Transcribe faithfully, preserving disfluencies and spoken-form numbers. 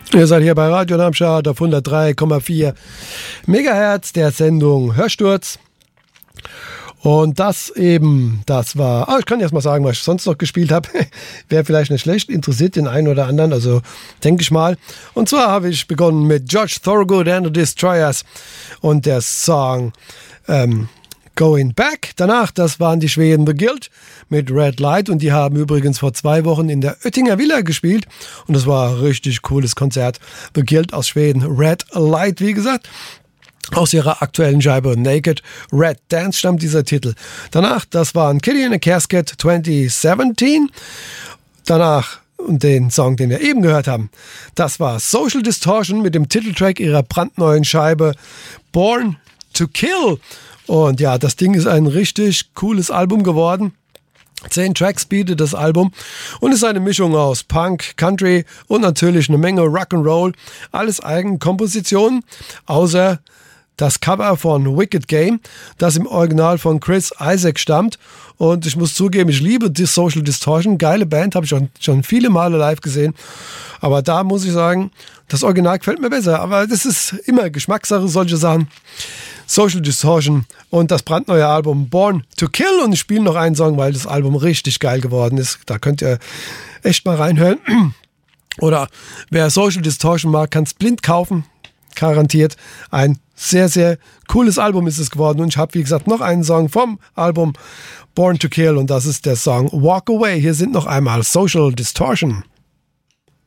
Ihr seid hier bei Radio Darmstadt auf hundertdrei Komma vier Megahertz der Sendung Hörsturz. Und das eben, das war, ah, ich kann erst mal sagen, was ich sonst noch gespielt habe. Wäre vielleicht nicht schlecht, interessiert den einen oder anderen, also denke ich mal. Und zwar habe ich begonnen mit George Thorogood and the Destroyers und der Song ähm, Going Back. Danach, das waren die Schweden The Guild mit Red Light und die haben übrigens vor zwei Wochen in der Oettinger Villa gespielt und das war ein richtig cooles Konzert. The Guild aus Schweden, Red Light, wie gesagt. Aus ihrer aktuellen Scheibe Naked Red Dance stammt dieser Titel. Danach, das waren Kitty in a Casket zwanzig siebzehn. Danach, und den Song, den wir eben gehört haben, das war Social Distortion mit dem Titeltrack ihrer brandneuen Scheibe Born to Kill. Und ja, das Ding ist ein richtig cooles Album geworden. Zehn Tracks bietet das Album und ist eine Mischung aus Punk, Country und natürlich eine Menge Rock'n'Roll. Alles Eigenkompositionen, außer das Cover von Wicked Game, das im Original von Chris Isaak stammt. Und ich muss zugeben, ich liebe die Social Distortion. Geile Band, habe ich schon, schon viele Male live gesehen. Aber da muss ich sagen, das Original gefällt mir besser. Aber das ist immer Geschmackssache, solche Sachen. Social Distortion und das brandneue Album Born to Kill. Und ich spiele noch einen Song, weil das Album richtig geil geworden ist. Da könnt ihr echt mal reinhören. Oder wer Social Distortion mag, kann es blind kaufen. Garantiert ein sehr, sehr cooles Album ist es geworden. Und ich habe, wie gesagt, noch einen Song vom Album Born to Kill und das ist der Song Walk Away. Hier sind noch einmal Social Distortion.